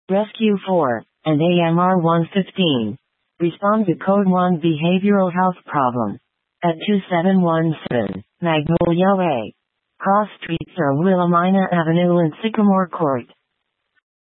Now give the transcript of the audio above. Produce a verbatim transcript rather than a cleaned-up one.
Rescue four, and A M R one fifteen. Respond to Code one Behavioral Health Problem. At two seven one seven, Magnolia Way. Cross Streets or Willamina Avenue and Sycamore Court.